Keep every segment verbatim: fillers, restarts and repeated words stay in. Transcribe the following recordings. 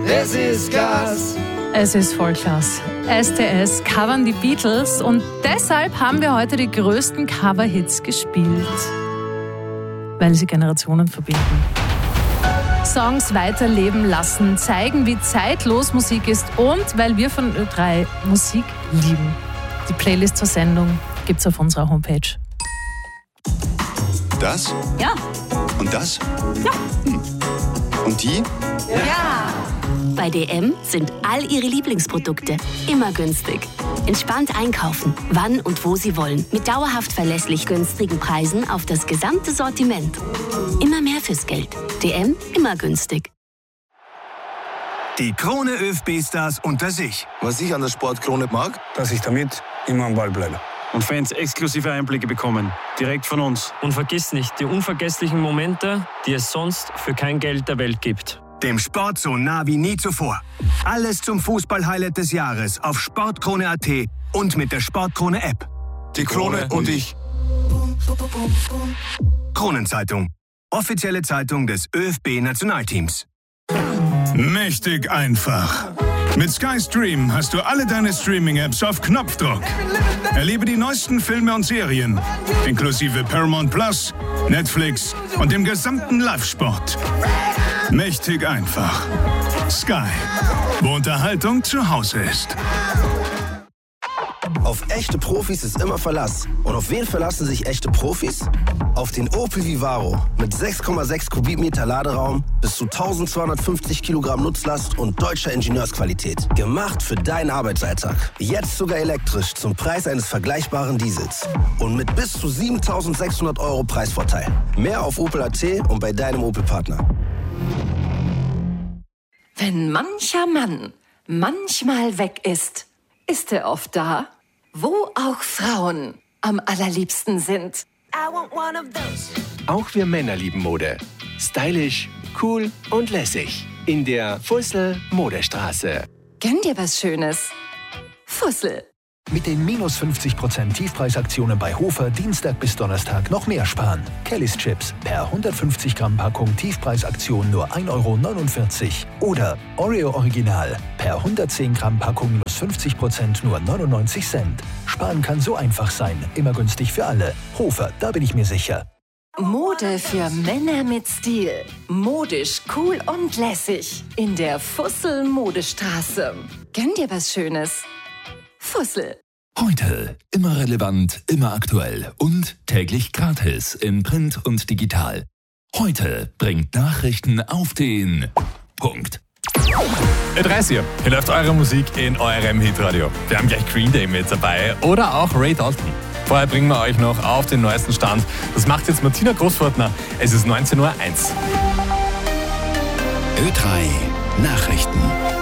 Es ist Gas. Es ist Vollklass. S T S covern die Beatles und deshalb haben wir heute die größten Cover-Hits gespielt. Weil sie Generationen verbinden. Songs weiterleben lassen, zeigen, wie zeitlos Musik ist und weil wir von Ö drei Musik lieben. Die Playlist zur Sendung gibt's auf unserer Homepage. Das? Ja. Und das? Ja. Hm. Und die? Ja. Bei D M sind all Ihre Lieblingsprodukte immer günstig. Entspannt einkaufen, wann und wo Sie wollen. Mit dauerhaft verlässlich günstigen Preisen auf das gesamte Sortiment. Immer mehr fürs Geld. D M, immer günstig. Die Krone ÖFB-Stars unter sich. Was ich an der Sportkrone mag, dass ich damit immer am Ball bleibe. Und Fans exklusive Einblicke bekommen, direkt von uns. Und vergiss nicht die unvergesslichen Momente, die es sonst für kein Geld der Welt gibt. Dem Sport so nah wie nie zuvor. Alles zum Fußball-Highlight des Jahres auf sportkrone punkt at und mit der Sportkrone-App. Die Krone und ich. Kronenzeitung. Offizielle Zeitung des ÖFB-Nationalteams. Mächtig einfach. Mit Sky Stream hast du alle deine Streaming-Apps auf Knopfdruck. Erlebe die neuesten Filme und Serien, inklusive Paramount Plus, Netflix und dem gesamten Live-Sport. Mächtig einfach. Sky, wo Unterhaltung zu Hause ist. Auf echte Profis ist immer Verlass. Und auf wen verlassen sich echte Profis? Auf den Opel Vivaro mit sechs Komma sechs Kubikmeter Laderaum, bis zu eintausendzweihundertfünfzig Kilogramm Nutzlast und deutscher Ingenieursqualität. Gemacht für deinen Arbeitsalltag. Jetzt sogar elektrisch zum Preis eines vergleichbaren Diesels. Und mit bis zu siebentausendsechshundert Euro Preisvorteil. Mehr auf Opel punkt at und bei deinem Opel-Partner. Wenn mancher Mann manchmal weg ist, ist er oft da, wo auch Frauen am allerliebsten sind. Auch wir Männer lieben Mode. Stylisch, cool und lässig. In der Fussel Modestraße. Gönn dir was Schönes. Fussel. Mit den minus fünfzig Prozent Tiefpreisaktionen bei Hofer Dienstag bis Donnerstag noch mehr sparen. Kellys Chips per hundertfünfzig Gramm Packung Tiefpreisaktion nur ein Euro neunundvierzig. Oder Oreo Original per hundertzehn Gramm Packung minus fünfzig Prozent nur neunundneunzig Cent. Sparen kann so einfach sein. Immer günstig für alle. Hofer, da bin ich mir sicher. Mode für Männer mit Stil. Modisch, cool und lässig. In der Fussel Modestraße. Gönn dir was Schönes. Fussel. Heute immer relevant, immer aktuell und täglich gratis in Print und digital. Heute bringt Nachrichten auf den Punkt. Ö drei hier. Hier läuft eure Musik in eurem Hitradio. Wir haben gleich Green Day mit dabei oder auch Ray Dalton. Vorher bringen wir euch noch auf den neuesten Stand. Das macht jetzt Martina Großfortner. Es ist neunzehn Uhr eins. Ö drei Nachrichten.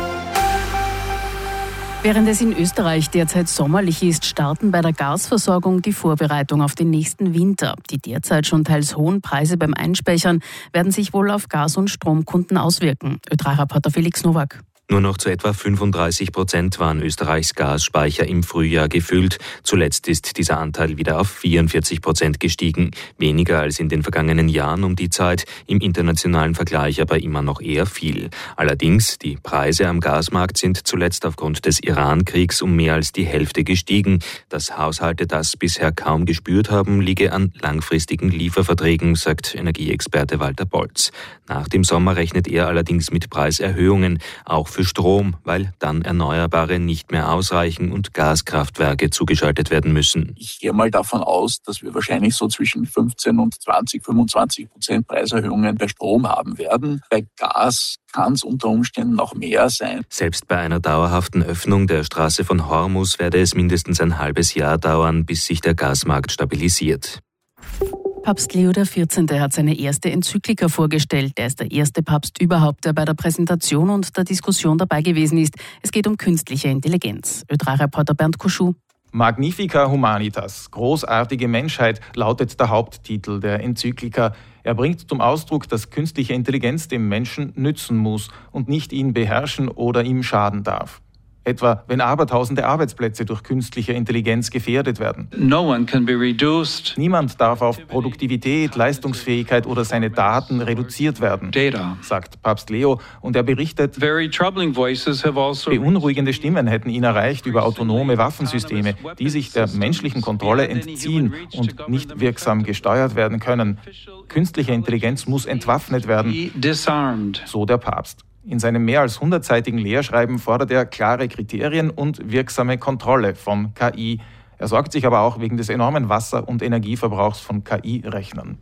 Während es in Österreich derzeit sommerlich ist, starten bei der Gasversorgung die Vorbereitungen auf den nächsten Winter. Die derzeit schon teils hohen Preise beim Einspeichern werden sich wohl auf Gas- und Stromkunden auswirken. Ö drei Reporter Felix Nowak. Nur noch zu etwa fünfunddreißig Prozent waren Österreichs Gasspeicher im Frühjahr gefüllt. Zuletzt ist dieser Anteil wieder auf vierundvierzig Prozent gestiegen. Weniger als in den vergangenen Jahren um die Zeit, im internationalen Vergleich aber immer noch eher viel. Allerdings, die Preise am Gasmarkt sind zuletzt aufgrund des Iran-Kriegs um mehr als die Hälfte gestiegen. Dass Haushalte das bisher kaum gespürt haben, liege an langfristigen Lieferverträgen, sagt Energieexperte Walter Bolz. Nach dem Sommer rechnet er allerdings mit Preiserhöhungen, auch für Strom, weil dann Erneuerbare nicht mehr ausreichen und Gaskraftwerke zugeschaltet werden müssen. Ich gehe mal davon aus, dass wir wahrscheinlich so zwischen fünfzehn und zwanzig, fünfundzwanzig Prozent Preiserhöhungen bei Strom haben werden. Bei Gas kann es unter Umständen noch mehr sein. Selbst bei einer dauerhaften Öffnung der Straße von Hormuz werde es mindestens ein halbes Jahr dauern, bis sich der Gasmarkt stabilisiert. Papst Leo der vierzehnte hat seine erste Enzyklika vorgestellt. Er ist der erste Papst überhaupt, der bei der Präsentation und der Diskussion dabei gewesen ist. Es geht um künstliche Intelligenz. Ö drei Reporter Bernd Kuschu. Magnifica Humanitas, großartige Menschheit, lautet der Haupttitel der Enzyklika. Er bringt zum Ausdruck, dass künstliche Intelligenz dem Menschen nützen muss und nicht ihn beherrschen oder ihm schaden darf. Etwa, wenn abertausende Arbeitsplätze durch künstliche Intelligenz gefährdet werden. No one can be reduced. Niemand darf auf Produktivität, Leistungsfähigkeit oder seine Daten reduziert werden, Data. sagt Papst Leo. Und er berichtet, Very troubling voices have also beunruhigende Stimmen hätten ihn erreicht über autonome Waffensysteme, die sich der menschlichen Kontrolle entziehen und nicht wirksam gesteuert werden können. Künstliche Intelligenz muss entwaffnet werden, so der Papst. In seinem mehr als hundertseitigen Lehrschreiben fordert er klare Kriterien und wirksame Kontrolle von K I. Er sorgt sich aber auch wegen des enormen Wasser- und Energieverbrauchs von K I-Rechnern.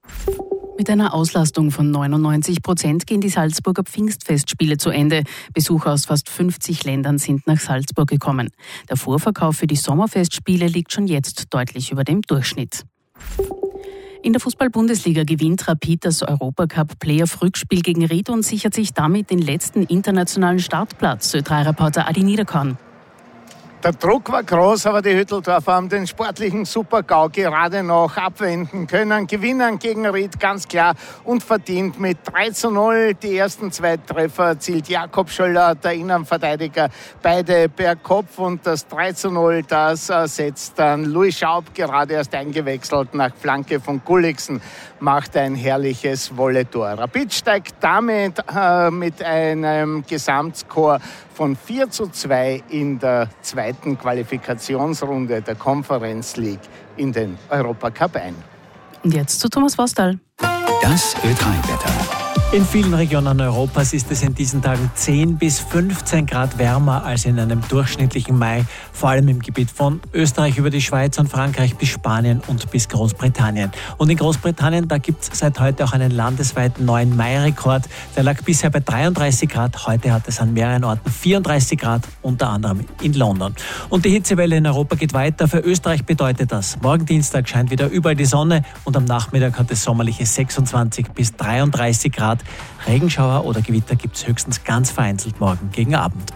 Mit einer Auslastung von neunundneunzig Prozent gehen die Salzburger Pfingstfestspiele zu Ende. Besucher aus fast fünfzig Ländern sind nach Salzburg gekommen. Der Vorverkauf für die Sommerfestspiele liegt schon jetzt deutlich über dem Durchschnitt. In der Fußball-Bundesliga gewinnt Rapid das Europacup-Playoff-Rückspiel gegen Ried und sichert sich damit den letzten internationalen Startplatz. Ö drei Reporter Adi Niederkorn. Der Druck war groß, aber die Hütteldorfer haben den sportlichen Super-GAU gerade noch abwenden können. Gewinnen gegen Ried ganz klar und verdient mit drei zu null. Die ersten zwei Treffer erzielt Jakob Schöller, der Innenverteidiger, beide per Kopf. Und das drei zu null, das setzt dann Louis Schaub, gerade erst eingewechselt, nach Flanke von Gulliksen, macht ein herrliches Volleytor. Rapid steigt damit äh, mit einem Gesamtscore von vier zu zwei in der zweiten Qualifikationsrunde der Conference League in den Europacup ein. Und jetzt zu Thomas Vostal. Das Ö drei Wetter. In vielen Regionen Europas ist es in diesen Tagen zehn bis fünfzehn Grad wärmer als in einem durchschnittlichen Mai, vor allem im Gebiet von Österreich über die Schweiz und Frankreich bis Spanien und bis Großbritannien. Und in Großbritannien, da gibt es seit heute auch einen landesweiten neuen Mai-Rekord. Der lag bisher bei dreiunddreißig Grad, heute hat es an mehreren Orten vierunddreißig Grad, unter anderem in London. Und die Hitzewelle in Europa geht weiter. Für Österreich bedeutet das, morgen Dienstag scheint wieder überall die Sonne und am Nachmittag hat es sommerliche sechsundzwanzig bis dreiunddreißig Grad. Regenschauer oder Gewitter gibt es höchstens ganz vereinzelt morgen gegen Abend.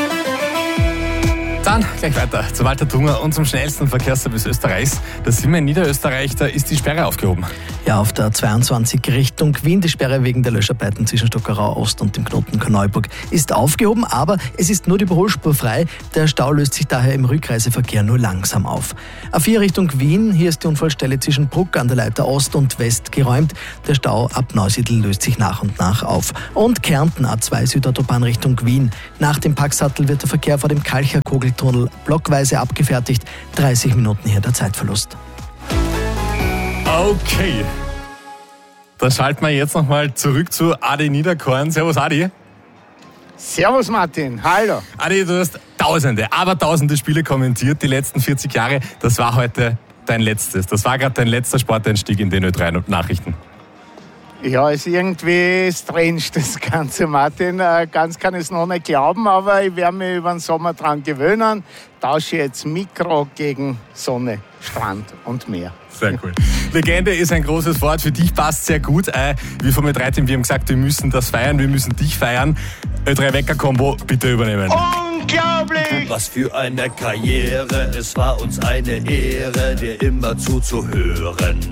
Dann gleich weiter zu Walter Tunger und zum schnellsten Verkehrsservice Österreichs. Da sind wir in Niederösterreich, da ist die Sperre aufgehoben. Ja, auf der zweiundzwanzig Richtung Wien. Die Sperre wegen der Löscharbeiten zwischen Stockerau Ost und dem Knoten Korneuburg ist aufgehoben, aber es ist nur die Überholspur frei. Der Stau löst sich daher im Rückreiseverkehr nur langsam auf. A vier Richtung Wien, hier ist die Unfallstelle zwischen Bruck an der Leiter Ost und West geräumt. Der Stau ab Neusiedl löst sich nach und nach auf. Und Kärnten A zwei Südautobahn Richtung Wien. Nach dem Packsattel wird der Verkehr vor dem Kalcher Kogeltunnel blockweise abgefertigt. dreißig Minuten hier der Zeitverlust. Okay. Dann schalten wir jetzt nochmal zurück zu Adi Niederkorn. Servus Adi. Servus Martin, hallo. Adi, du hast tausende, aber tausende Spiele kommentiert, die letzten vierzig Jahre. Das war heute dein letztes. Das war gerade dein letzter Sporteinstieg in den Ö drei Nachrichten. Ja, ist irgendwie strange, das Ganze, Martin. Ganz kann ich es noch nicht glauben, aber ich werde mich über den Sommer dran gewöhnen. Tausche jetzt Mikro gegen Sonne, Strand und Meer. Sehr cool. Legende ist ein großes Wort. Für dich passt sehr gut. Äh, wir vom Ö drei Team, wir haben gesagt, wir müssen das feiern, wir müssen dich feiern. Ö drei Wecker-Kombo, bitte übernehmen. Unglaublich! Was für eine Karriere, es war uns eine Ehre, dir immer zuzuhören.